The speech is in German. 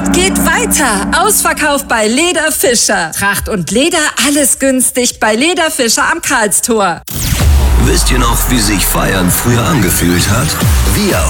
Angebot geht weiter. Ausverkauf bei Leder Fischer. Tracht und Leder, alles günstig bei Leder Fischer am Karlstor. Wisst ihr noch, wie sich Feiern früher angefühlt hat? Wir